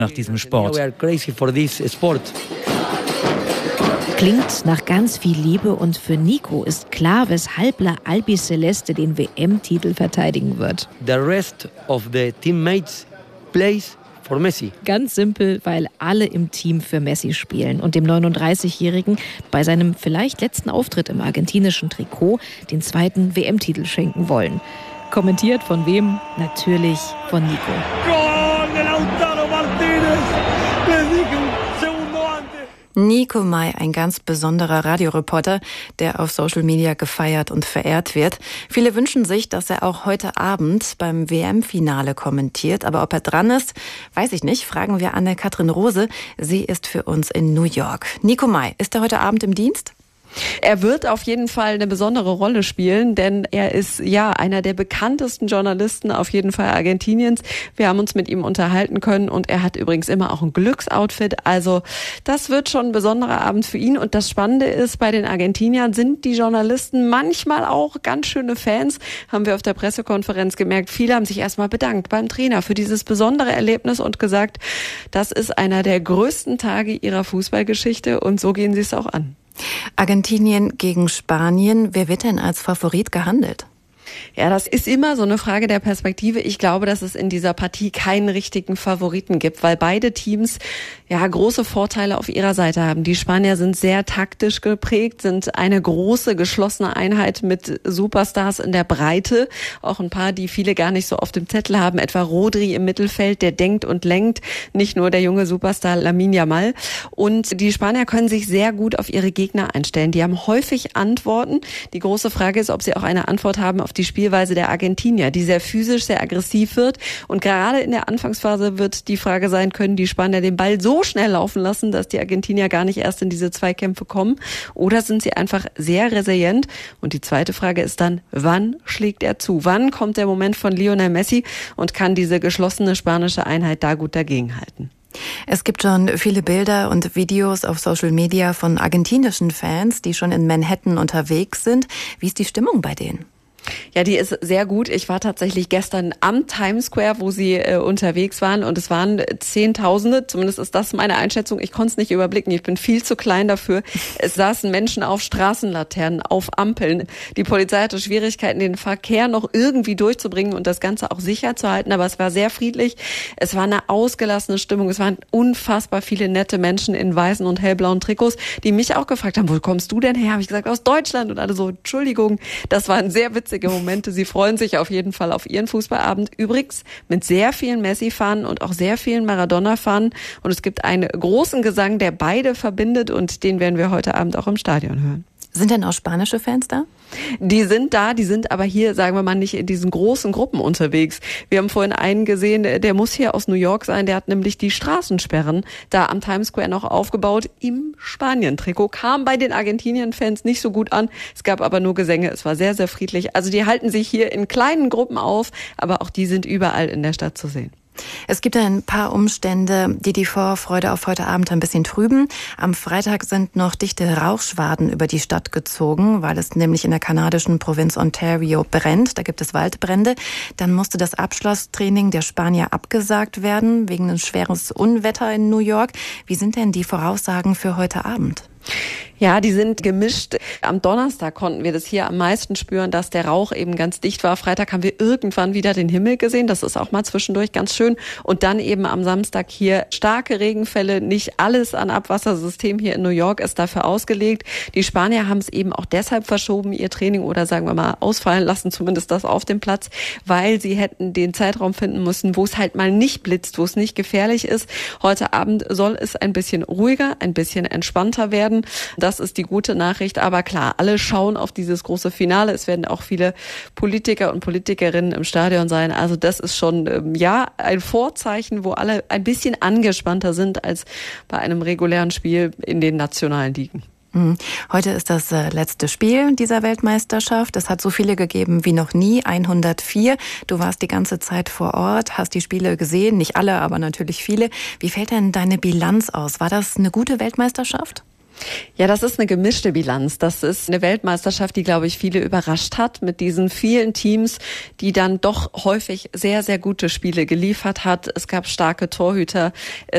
nach diesem Sport. Klingt nach ganz viel Liebe und für Nico ist klar, weshalb La Albiceleste den WM-Titel verteidigen wird. The rest of the teammates plays for Messi. Ganz simpel, weil alle im Team für Messi spielen und dem 39-Jährigen bei seinem vielleicht letzten Auftritt im argentinischen Trikot den zweiten WM-Titel schenken wollen. Kommentiert von wem? Natürlich von Nico. Nico May, ein ganz besonderer Radioreporter, der auf Social Media gefeiert und verehrt wird. Viele wünschen sich, dass er auch heute Abend beim WM-Finale kommentiert. Aber ob er dran ist, weiß ich nicht. Fragen wir Anne-Kathrin Rose. Sie ist für uns in New York. Nico May, ist er heute Abend im Dienst? Er wird auf jeden Fall eine besondere Rolle spielen, denn er ist ja einer der bekanntesten Journalisten auf jeden Fall Argentiniens. Wir haben uns mit ihm unterhalten können und er hat übrigens immer auch ein Glücksoutfit. Also das wird schon ein besonderer Abend für ihn. Und das Spannende ist, bei den Argentiniern sind die Journalisten manchmal auch ganz schöne Fans. Haben wir auf der Pressekonferenz gemerkt. Viele haben sich erstmal bedankt beim Trainer für dieses besondere Erlebnis und gesagt, das ist einer der größten Tage ihrer Fußballgeschichte und so gehen sie es auch an. Argentinien gegen Spanien. Wer wird denn als Favorit gehandelt? Ja, das ist immer so eine Frage der Perspektive. Ich glaube, dass es in dieser Partie keinen richtigen Favoriten gibt, weil beide Teams ja große Vorteile auf ihrer Seite haben. Die Spanier sind sehr taktisch geprägt, sind eine große, geschlossene Einheit mit Superstars in der Breite. Auch ein paar, die viele gar nicht so auf dem Zettel haben, etwa Rodri im Mittelfeld, der denkt und lenkt. Nicht nur der junge Superstar Lamine Yamal. Und die Spanier können sich sehr gut auf ihre Gegner einstellen. Die haben häufig Antworten. Die große Frage ist, ob sie auch eine Antwort haben auf die Spielweise der Argentinier, die sehr physisch, sehr aggressiv wird. Und gerade in der Anfangsphase wird die Frage sein, können die Spanier den Ball so schnell laufen lassen, dass die Argentinier gar nicht erst in diese Zweikämpfe kommen? Oder sind sie einfach sehr resilient? Und die zweite Frage ist dann, wann schlägt er zu? Wann kommt der Moment von Lionel Messi und kann diese geschlossene spanische Einheit da gut dagegenhalten? Es gibt schon viele Bilder und Videos auf Social Media von argentinischen Fans, die schon in Manhattan unterwegs sind. Wie ist die Stimmung bei denen? Ja, die ist sehr gut. Ich war tatsächlich gestern am Times Square, wo sie unterwegs waren und es waren Zehntausende, zumindest ist das meine Einschätzung. Ich konnte es nicht überblicken, ich bin viel zu klein dafür. Es saßen Menschen auf Straßenlaternen, auf Ampeln. Die Polizei hatte Schwierigkeiten, den Verkehr noch irgendwie durchzubringen und das Ganze auch sicher zu halten, aber es war sehr friedlich. Es war eine ausgelassene Stimmung. Es waren unfassbar viele nette Menschen in weißen und hellblauen Trikots, die mich auch gefragt haben, wo kommst du denn her? Habe ich gesagt, aus Deutschland und alle so, Entschuldigung. Das waren sehr witzige Momente. Sie freuen sich auf jeden Fall auf ihren Fußballabend. Übrigens mit sehr vielen Messi-Fahnen und auch sehr vielen Maradona-Fahnen. Und es gibt einen großen Gesang, der beide verbindet und den werden wir heute Abend auch im Stadion hören. Sind denn auch spanische Fans da? Die sind da, die sind aber hier, sagen wir mal, nicht in diesen großen Gruppen unterwegs. Wir haben vorhin einen gesehen, der muss hier aus New York sein, der hat nämlich die Straßensperren da am Times Square noch aufgebaut im Spanien-Trikot. Kam bei den Argentinien-Fans nicht so gut an, es gab aber nur Gesänge, es war sehr, sehr friedlich. Also die halten sich hier in kleinen Gruppen auf, aber auch die sind überall in der Stadt zu sehen. Es gibt ein paar Umstände, die die Vorfreude auf heute Abend ein bisschen trüben. Am Freitag sind noch dichte Rauchschwaden über die Stadt gezogen, weil es nämlich in der kanadischen Provinz Ontario brennt. Da gibt es Waldbrände. Dann musste das Abschlusstraining der Spanier abgesagt werden, wegen ein schweres Unwetter in New York. Wie sind denn die Voraussagen für heute Abend? Ja, die sind gemischt. Am Donnerstag konnten wir das hier am meisten spüren, dass der Rauch eben ganz dicht war. Freitag haben wir irgendwann wieder den Himmel gesehen. Das ist auch mal zwischendurch ganz schön. Und dann eben am Samstag hier starke Regenfälle. Nicht alles an Abwassersystem hier in New York ist dafür ausgelegt. Die Spanier haben es eben auch deshalb verschoben, ihr Training oder sagen wir mal ausfallen lassen, zumindest das auf dem Platz, weil sie hätten den Zeitraum finden müssen, wo es halt mal nicht blitzt, wo es nicht gefährlich ist. Heute Abend soll es ein bisschen ruhiger, ein bisschen entspannter werden. Das ist die gute Nachricht. Aber klar, alle schauen auf dieses große Finale. Es werden auch viele Politiker und Politikerinnen im Stadion sein. Also das ist schon ein Vorzeichen, wo alle ein bisschen angespannter sind als bei einem regulären Spiel in den nationalen Ligen. Heute ist das letzte Spiel dieser Weltmeisterschaft. Es hat so viele gegeben wie noch nie, 104. Du warst die ganze Zeit vor Ort, hast die Spiele gesehen, nicht alle, aber natürlich viele. Wie fällt denn deine Bilanz aus? War das eine gute Weltmeisterschaft? Ja, das ist eine gemischte Bilanz. Das ist eine Weltmeisterschaft, die, glaube ich, viele überrascht hat mit diesen vielen Teams, die dann doch häufig sehr, sehr gute Spiele geliefert hat. Es gab starke Torhüter.